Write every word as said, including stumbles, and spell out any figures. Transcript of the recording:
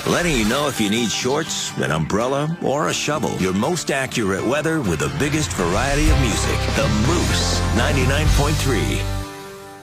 letting you know if you need shorts, an umbrella, or a shovel. Your most accurate weather with the biggest variety of music. The Moose ninety-nine point three.